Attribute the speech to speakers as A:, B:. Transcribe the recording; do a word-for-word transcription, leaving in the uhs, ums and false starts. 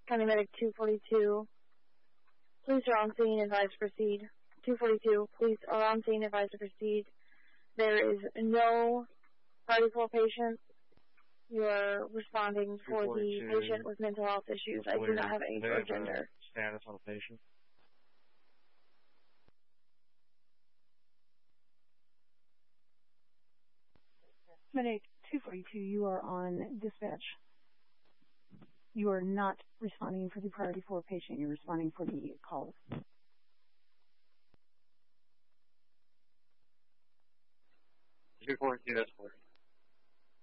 A: County Medic two forty-two. Police are on scene, advised to proceed. two forty-two, police are on scene, advised to proceed. There is no party for patient. You are responding for the patient with mental health issues. I do not have age or gender.
B: Status on the patient.
C: Medic two forty-two, you are on dispatch. You are not responding for the priority four patient. You're responding for the calls.
B: two forty-two, that's four.